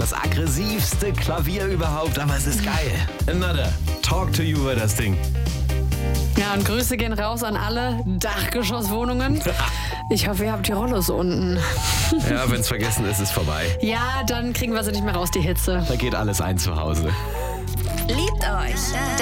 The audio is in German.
Das aggressivste Klavier überhaupt, aber es ist geil. Another. Talk to You war das Ding. Ja, und Grüße gehen raus an alle Dachgeschosswohnungen. Ich hoffe, ihr habt die Rollos unten. Ja, wenn es vergessen ist, ist vorbei. Ja, dann kriegen wir sie nicht mehr raus, die Hitze. Da geht alles ein zu Hause. Liebt euch.